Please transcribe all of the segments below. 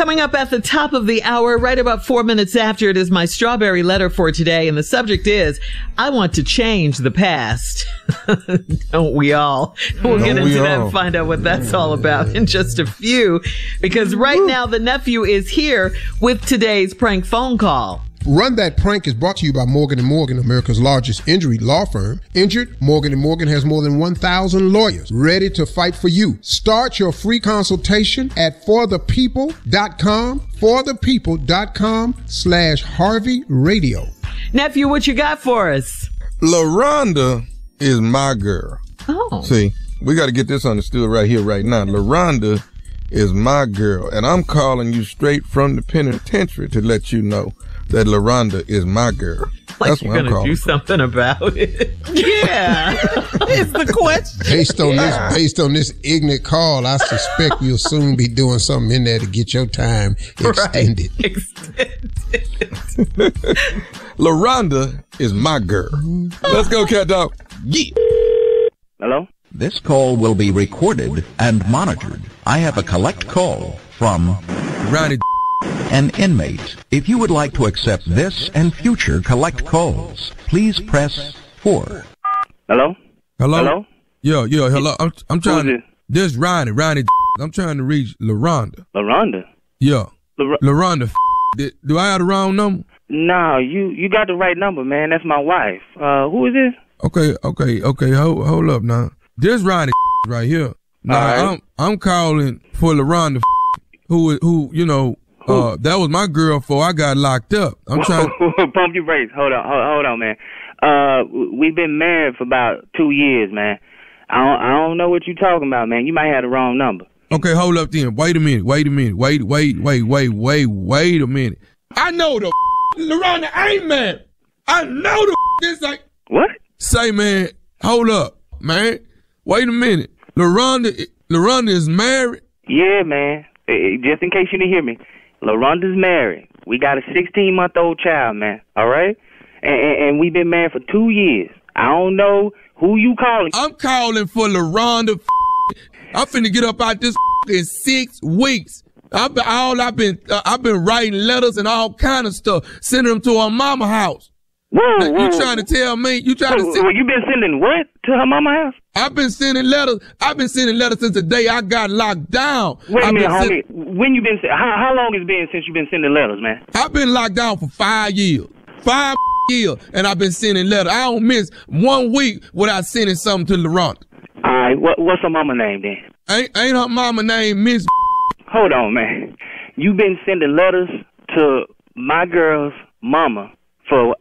Coming up at the top of the hour, right about 4 minutes after, it is my strawberry letter for today. And the subject is, I want to change the past. Don't we all? We'll get into that and find out what that's all about in just a few. Because right now, the nephew is here with today's prank phone call. Run That Prank is brought to you by Morgan & Morgan, America's largest injury law firm. Injured? Morgan & Morgan has more than 1,000 lawyers ready to fight for you. Start your free consultation at forthepeople.com, forthepeople.com/Harvey Radio. Nephew, what you got for us? LaRonda is my girl. Oh. See, we got to get this understood right here, right now. LaRonda is my girl, and I'm calling you straight from the penitentiary to let you know that LaRonda is my girl. Like that's you're what I'm gonna calling. do something about it. Yeah, is the question. Based on this ignorant call, I suspect you'll soon be doing something in there to get your time extended. Right. Extended. LaRonda is my girl. Let's go, cat dog. Yeah. Hello? This call will be recorded and monitored. I have a collect call from Ronnie, an inmate. If you would like to accept this and future collect calls, please press 4. Hello? Hello? Yo, hello. I'm trying Who is to. This Ronnie. I'm trying to reach LaRonda. LaRonda? Yeah. LaRonda. Do I have the wrong number? No, you got the right number, man. That's my wife. Who is this? Okay. Hold up now. This Ronnie right here. Now right. I'm calling for LaRonda, who you know. That was my girl before I got locked up. I'm trying. Pump your brakes. Hold on, man. We've been married for about 2 years, man. I don't know what you're talking about, man. You might have the wrong number. Okay, hold up then. Wait a minute. Wait a minute. I know the LaRonda ain't man. I know the this like What? Say, man. Hold up, man. Wait a minute. LaRonda is married. Yeah, man. Just in case you didn't hear me. LaRonda's married. We got a 16-month-old child, man. All right? And we've been married for 2 years. I don't know who you calling. I'm calling for LaRonda. I'm finna get up out this in 6 weeks. I've been writing letters and all kind of stuff, sending them to her mama house. Whoa. You trying to tell me? You trying to? Well, you been sending what to her mama house? I've been sending letters. I've been sending letters since the day I got locked down. Wait a minute, homie. When you been? How long it's been since you been sending letters, man? I've been locked down for 5 years. 5 years, and I've been sending letters. I don't miss 1 week without sending something to LaRonda. All right. What's her mama name then? Ain't her mama name Miss? Hold on, man. You been sending letters to my girl's mama for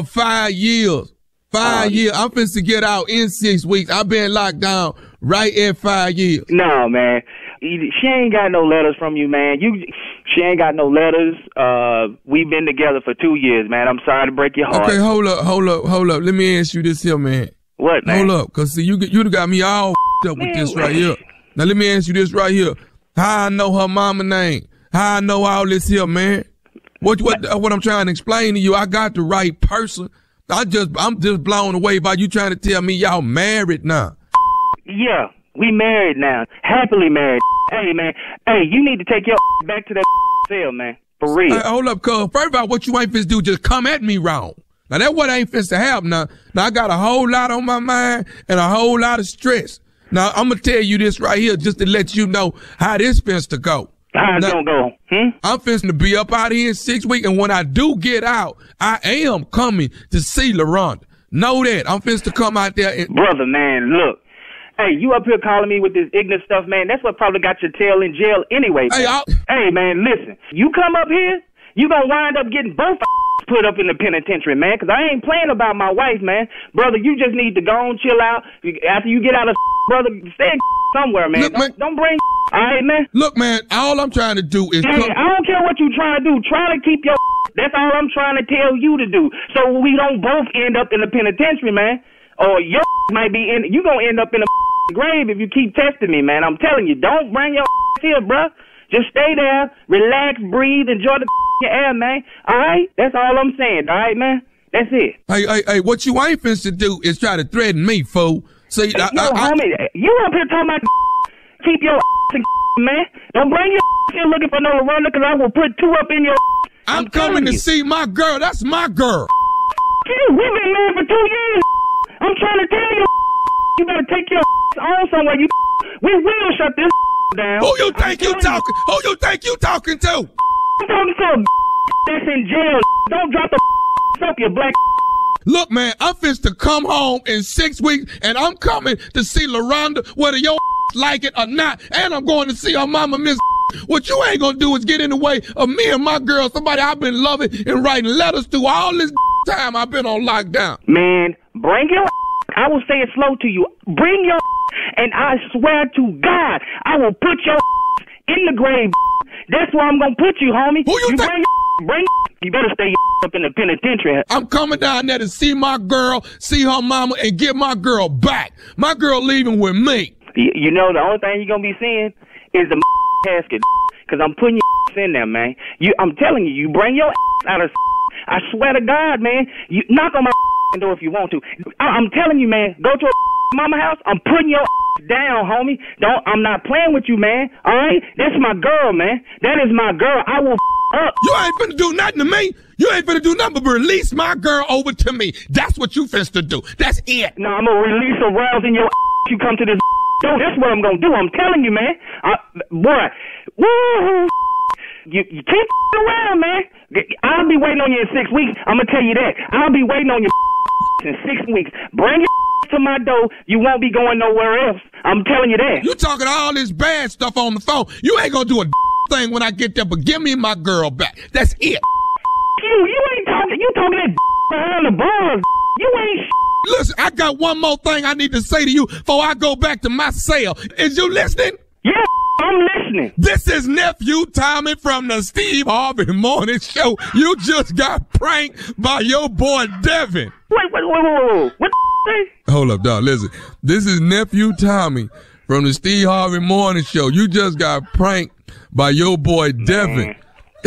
5 years. 5 years. I'm finna get out in 6 weeks. I've been locked down right at 5 years. No, man. She ain't got no letters from you, man. She ain't got no letters. We've been together for 2 years, man. I'm sorry to break your heart. Okay, hold up. Let me ask you this here, man. What, man? Hold up, cause see, you got me all up with this right here. Now let me ask you this right here. How I know her mama name? How I know all this here, man? What I'm trying to explain to you, I got the right person. I'm just blown away by you trying to tell me y'all married now. Yeah, we married now. Happily married. Hey, man. Hey, you need to take your back to that cell, man. For real. Hey, hold up, cuz. First of all, what you ain't finna do, just come at me wrong. Now, that's what I ain't finna have now. Now, I got a whole lot on my mind and a whole lot of stress. Now, I'm gonna tell you this right here just to let you know how this finna go. How it's gonna go? I'm finna to be up out here in 6 weeks, and when I do get out, I am coming to see LaRonda. Know that. I'm finna to come out there and... Brother, man, look. Hey, you up here calling me with this ignorant stuff, man. That's what probably got your tail in jail anyway. Hey, man, listen. You come up here, you gonna wind up getting both put up in the penitentiary, man, because I ain't playing about my wife, man. Brother, you just need to go and chill out. After you get out of brother, stay somewhere, man. Look, don't bring all right, man. Look, man, all I'm trying to do is... Hey, I don't care what you trying to do. Try to keep your... That's all I'm trying to tell you to do. So we don't both end up in the penitentiary, man. Or your might be in... You gonna end up in a grave if you keep testing me, man. I'm telling you, don't bring your here, bruh. Just stay there, relax, breathe, enjoy the air, man. All right? That's all I'm saying, all right, man? That's it. Hey, what you ain't finna do is try to threaten me, fool. See, homie, you up here talking about keep your man. Don't bring your here looking for no LaRonda, because I will put 2 up in your. I'm coming to see my girl. That's my girl. You, we've been married for 2 years. I'm trying to tell you, you better take your on somewhere. We will shut this down. Who you think you talking? Who you think you talking to? I'm talking to a that's in jail. Don't drop the up, you black. Look, man, I'm fixed to come home in 6 weeks, and I'm coming to see LaRonda, whether your like it or not, and I'm going to see her mama, Miss. What you ain't gonna do is get in the way of me and my girl, somebody I've been loving and writing letters to all this time I've been on lockdown. Man, bring your I will say it slow to you. Bring your and I swear to God, I will put your in the grave. That's where I'm gonna put you, homie. Who you think? Bring you better stay up in the penitentiary. I'm coming down there to see my girl, see her mama, and get my girl back. My girl leaving with me. You know, the only thing you're gonna be seeing is the casket, because I'm putting your in there, man. I'm telling you, you bring your out of. I swear to God, man. You knock on my door if you want to. I'm telling you, man. Go to a mama house. I'm putting your down, homie. I'm not playing with you, man. All right, that's my girl, man. That is my girl. I will up. You ain't finna do nothing to me. You ain't finna do nothing but release my girl over to me. That's what you finna do. That's it. No, I'm gonna release a rouse in your. You come to this. That's what I'm gonna do. I'm telling you, man. Boy, woo! You keep around, man. I'll be waiting on you in 6 weeks. I'm gonna tell you that. I'll be waiting on you in 6 weeks. Bring your to my door. You won't be going nowhere else. I'm telling you that. You talking all this bad stuff on the phone. You ain't gonna do a thing when I get there, but give me my girl back. That's it. You ain't talking. You talking that behind the bars. You ain't. Listen, I got one more thing I need to say to you before I go back to my cell. Is you listening? Yeah, I'm listening. This is Nephew Tommy from the Steve Harvey Morning Show. You just got pranked by your boy Devin. Wait. What the thing? Hold up, dog. Listen, this is Nephew Tommy from the Steve Harvey Morning Show. You just got pranked by your boy Devin.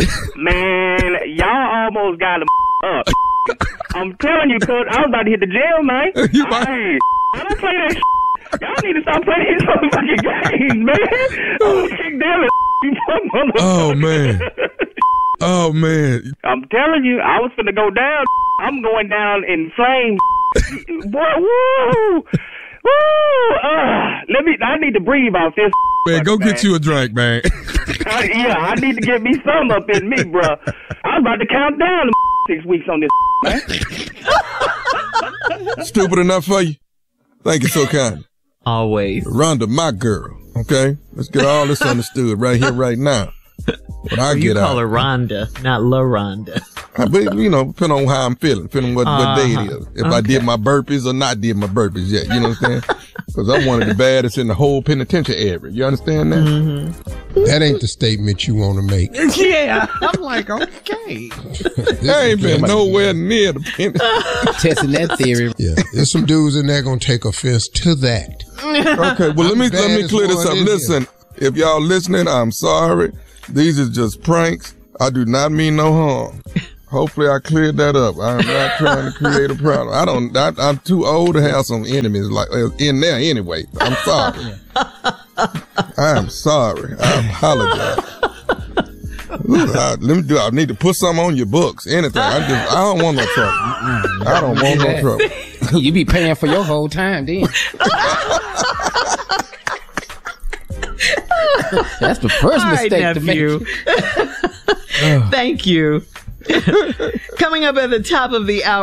Man, y'all almost got him up. I'm telling you, cuz I was about to hit the jail, man. I don't play that shit. Y'all need to stop playing these motherfucking games, man. I'm kick down and Oh, man. Oh, man. I'm telling you, I was finna go down. I'm going down in flames. Boy, woo! Woo! I need to breathe out this. Man, go get you a drink, man. I need to get me some up in me, bro. I was about to count down 6 weeks on this, man. Stupid enough for you? Thank you so kind. Always. Rhonda, my girl. Okay? Let's get all this understood right here, right now. But I you call her Rhonda, not LaRonda. But, you know, depending on how I'm feeling, depending on what day it is. If I did my burpees or not did my burpees yet. You know what I'm saying? Because I'm one of the baddest in the whole penitentiary area. You understand that? Mm-hmm. That ain't the statement you want to make. Yeah. I'm like, okay. I ain't been nowhere near the penitentiary. Testing that theory. Yeah. There's some dudes in there going to take offense to that. Okay. Well, let me clear this up. Listen, if y'all listening, I'm sorry. These are just pranks. I do not mean no harm. Hopefully I cleared that up. I'm not trying to create a problem. I'm too old to have some enemies like in there anyway. I'm sorry. I'm sorry. I apologize. I need to put something on your books. Anything. I don't want no trouble. I don't want no trouble. You be paying for your whole time then. That's the first mistake to make. Thank you. Coming up at the top of the hour.